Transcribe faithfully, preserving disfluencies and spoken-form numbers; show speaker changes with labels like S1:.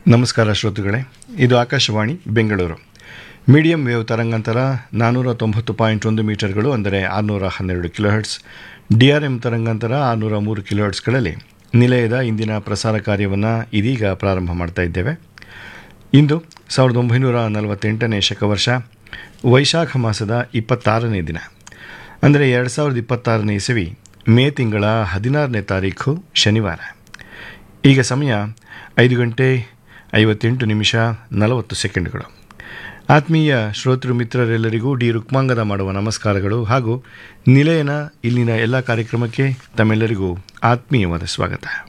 S1: ನಮಸ್ಕಾರ ಶ್ರೋತೃಗಳೇ, ಇದು ಆಕಾಶವಾಣಿ ಬೆಂಗಳೂರು. ಮೀಡಿಯಂ ವೇವ್ ತರಂಗಾಂತರ ನಾನ್ನೂರ ತೊಂಬತ್ತು ಪಾಯಿಂಟ್ ಒಂದು ಮೀಟರ್ಗಳು, ಅಂದರೆ ಆರುನೂರ ಹನ್ನೆರಡು ಕಿಲೋಹರ್ಟ್ಸ್. ಡಿ ಆರ್ ಎಂ ತರಂಗಾಂತರ ಆರುನೂರ ಮೂರು ಕಿಲೋಹರ್ಟ್ಸ್ಗಳಲ್ಲಿ ನಿಲಯದ ಇಂದಿನ ಪ್ರಸಾರ ಕಾರ್ಯವನ್ನು ಇದೀಗ ಪ್ರಾರಂಭ ಮಾಡ್ತಾ ಇದ್ದೇವೆ. ಇಂದು ಸಾವಿರದ ಒಂಬೈನೂರ ನಲವತ್ತೆಂಟನೇ ಶಕವರ್ಷ ವೈಶಾಖ ಮಾಸದ ಇಪ್ಪತ್ತಾರನೇ ದಿನ, ಅಂದರೆ ಎರಡು ಸಾವಿರದ ಇಪ್ಪತ್ತಾರನೇ ಇಸವಿ ಮೇ ತಿಂಗಳ ಹದಿನಾರನೇ ತಾರೀಖು ಶನಿವಾರ. ಈಗ ಸಮಯ ಐದು ಗಂಟೆ ಐವತ್ತೆಂಟು ನಿಮಿಷ ನಲವತ್ತು ಸೆಕೆಂಡ್ಗಳು. ಆತ್ಮೀಯ ಶ್ರೋತೃ ಮಿತ್ರರೆಲ್ಲರಿಗೂ ಡಿ ರುಕ್ಮಾಂಗದ ಮಾಡುವ ನಮಸ್ಕಾರಗಳು ಹಾಗೂ ನಿಲಯನ ಇಲ್ಲಿನ ಎಲ್ಲ ಕಾರ್ಯಕ್ರಮಕ್ಕೆ ತಮ್ಮೆಲ್ಲರಿಗೂ ಆತ್ಮೀಯವಾದ ಸ್ವಾಗತ.